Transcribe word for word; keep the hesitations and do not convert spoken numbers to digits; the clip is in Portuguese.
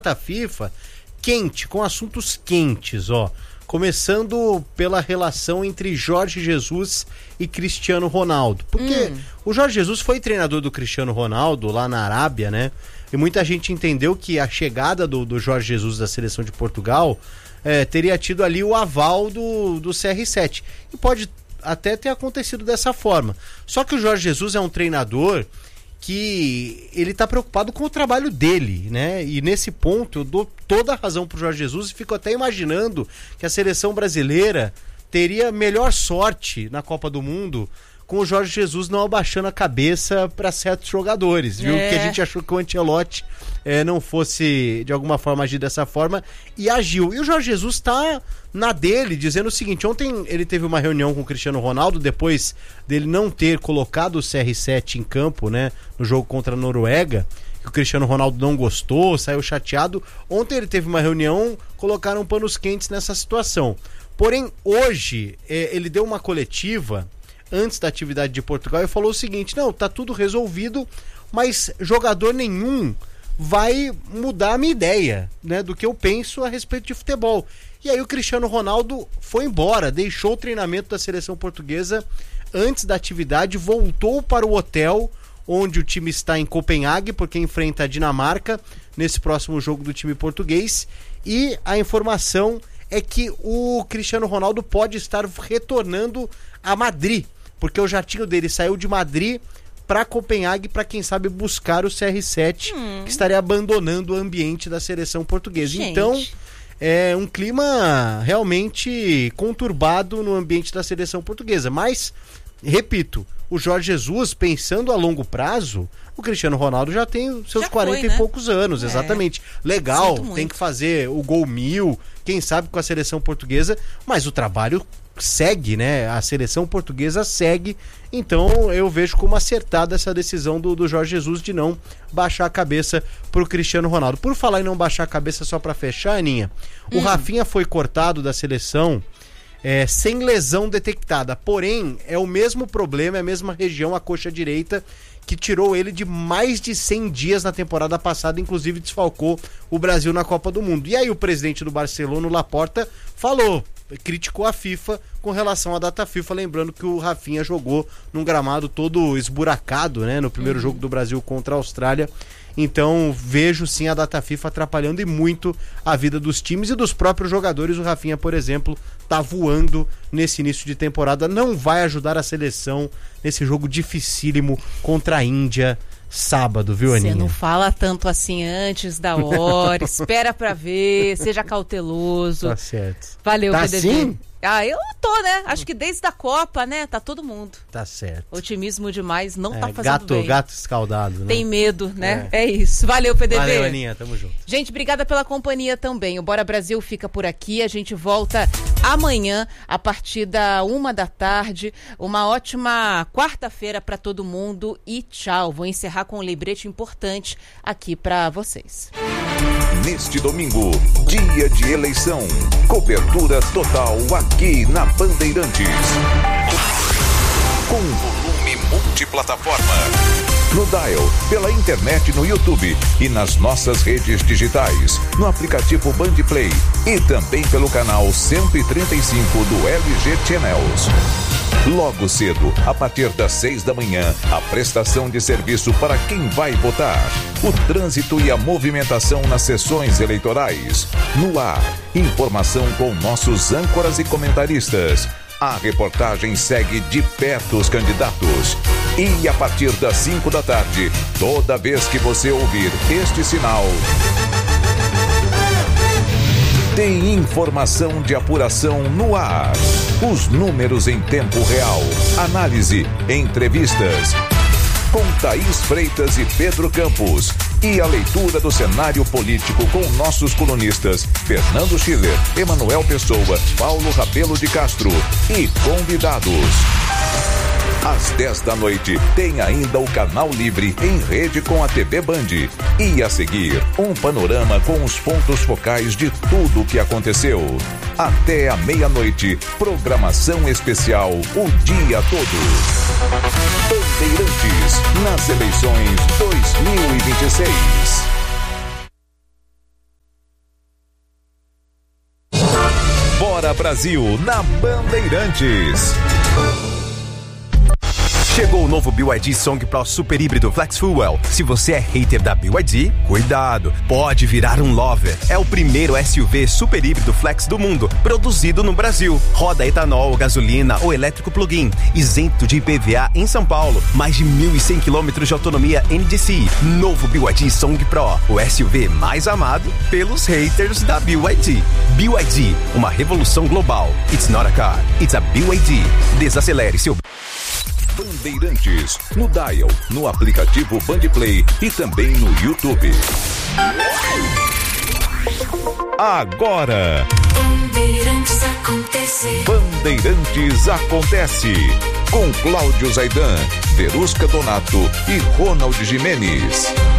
da FIFA quente, com assuntos quentes, ó. Começando pela relação entre Jorge Jesus e Cristiano Ronaldo. Porque hum. o Jorge Jesus foi treinador do Cristiano Ronaldo lá na Arábia, né? E muita gente entendeu que a chegada do, do Jorge Jesus da seleção de Portugal é, teria tido ali o aval do, do C R sete. E pode até ter acontecido dessa forma. Só que o Jorge Jesus é um treinador que ele tá preocupado com o trabalho dele, né? E nesse ponto eu dou toda a razão pro Jorge Jesus e fico até imaginando que a seleção brasileira teria melhor sorte na Copa do Mundo com o Jorge Jesus não abaixando a cabeça para certos jogadores, viu? É. Porque a gente achou que o Ancelotti é, não fosse de alguma forma agir dessa forma e agiu. E o Jorge Jesus tá na dele, dizendo o seguinte: ontem ele teve uma reunião com o Cristiano Ronaldo, depois dele não ter colocado o C R sete em campo, né, no jogo contra a Noruega, que o Cristiano Ronaldo não gostou, saiu chateado. Ontem ele teve uma reunião, colocaram panos quentes nessa situação. Porém, hoje, é, ele deu uma coletiva antes da atividade de Portugal e falou o seguinte: não, tá tudo resolvido, mas jogador nenhum vai mudar a minha ideia, né, do que eu penso a respeito de futebol. E aí o Cristiano Ronaldo foi embora, deixou o treinamento da seleção portuguesa antes da atividade, voltou para o hotel onde o time está em Copenhague, porque enfrenta a Dinamarca nesse próximo jogo do time português, e a informação é que o Cristiano Ronaldo pode estar retornando a Madrid, porque o jatinho dele saiu de Madrid para Copenhague para, quem sabe, buscar o C R sete, hum. que estaria abandonando o ambiente da seleção portuguesa. Gente. Então, é um clima realmente conturbado no ambiente da seleção portuguesa. Mas, repito, o Jorge Jesus, pensando a longo prazo, o Cristiano Ronaldo já tem os seus já quarenta foi, né? e poucos anos, é. exatamente. Legal, tem que fazer o gol mil, quem sabe com a seleção portuguesa, mas o trabalho segue, né? A seleção portuguesa segue. Então eu vejo como acertada essa decisão do, do Jorge Jesus de não baixar a cabeça pro Cristiano Ronaldo. Por falar em não baixar a cabeça, só pra fechar, Aninha, hum. o Rafinha foi cortado da seleção é, sem lesão detectada, porém é o mesmo problema, é a mesma região, a coxa direita, que tirou ele de mais de cem dias na temporada passada, inclusive desfalcou o Brasil na Copa do Mundo. E aí o presidente do Barcelona, o Laporta, falou, criticou a FIFA com relação à data FIFA, lembrando que o Rafinha jogou num gramado todo esburacado, né, no primeiro uhum. jogo do Brasil contra a Austrália. Então vejo sim a data FIFA atrapalhando e muito a vida dos times e dos próprios jogadores. O Rafinha, por exemplo, tá voando nesse início de temporada, não vai ajudar a seleção nesse jogo dificílimo contra a Índia sábado, viu, Aninha? Você não fala tanto assim antes da hora, espera pra ver, seja cauteloso. Tá certo. Valeu, tá P D V. Assim? Ah, eu tô, né? Acho que desde a Copa, né? Tá todo mundo. Tá certo. Otimismo demais, não é, tá fazendo gato, bem. Gato escaldado, né? Tem medo, né? É, é isso. Valeu, P D V. Valeu, Aninha. Tamo junto. Gente, obrigada pela companhia também. O Bora Brasil fica por aqui. A gente volta amanhã, a partir da uma da tarde. Uma ótima quarta-feira pra todo mundo e tchau. Vou encerrar com um lembrete importante aqui pra vocês. Neste domingo, dia de eleição, cobertura total aqui na Bandeirantes. Com volume multiplataforma. No Dial, pela internet no YouTube e nas nossas redes digitais, no aplicativo Bandplay e também pelo canal cento e trinta e cinco do L G Channels. Logo cedo, a partir das seis da manhã, a prestação de serviço para quem vai votar. O trânsito e a movimentação nas sessões eleitorais. No ar, informação com nossos âncoras e comentaristas. A reportagem segue de perto os candidatos. E a partir das cinco da tarde, toda vez que você ouvir este sinal, tem informação de apuração no ar. Os números em tempo real. Análise, entrevistas. Com Thaís Freitas e Pedro Campos. E a leitura do cenário político com nossos colunistas Fernando Schiller, Emanuel Pessoa, Paulo Rabelo de Castro e convidados. Às dez da noite, tem ainda o Canal Livre em rede com a T V Band. E a seguir, um panorama com os pontos focais de tudo o que aconteceu. Até a meia-noite, programação especial o dia todo. Bandeirantes, nas eleições dois mil e vinte e seis. Bora Brasil na Bandeirantes. Chegou o novo B Y D Song Pro Super Híbrido Flex Fuel. Se você é hater da B Y D, cuidado, pode virar um lover. É o primeiro S U V super híbrido flex do mundo, produzido no Brasil. Roda etanol, gasolina ou elétrico plug-in, isento de I P V A em São Paulo. Mais de mil e cem quilômetros de autonomia N D C I. Novo B Y D Song Pro, o S U V mais amado pelos haters da B Y D. B Y D, uma revolução global. It's not a car, it's a B Y D. Desacelere seu... Bandeirantes, no Dial, no aplicativo Bandplay e também no YouTube. Agora, Bandeirantes acontece. Bandeirantes acontece. Com Cláudio Zaidan, Verusca Donato e Ronald Gimenez.